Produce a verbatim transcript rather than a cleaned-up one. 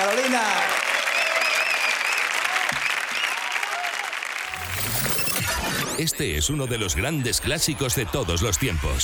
Carolina. Este es uno de los grandes clásicos de todos los tiempos.